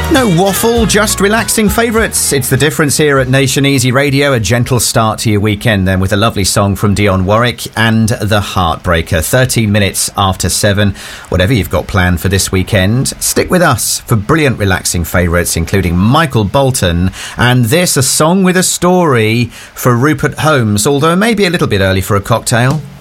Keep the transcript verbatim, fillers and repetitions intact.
No waffle, just relaxing favourites. It's the difference here at Nation Easy Radio. A gentle start to your weekend then with a lovely song from Dionne Warwick and The Heartbreaker. thirteen minutes after seven. Whatever you've got planned for this weekend, stick with us for brilliant relaxing favourites, including Michael Bolton and this, a song with a story for Rupert Holmes, although maybe a little bit early for a cocktail.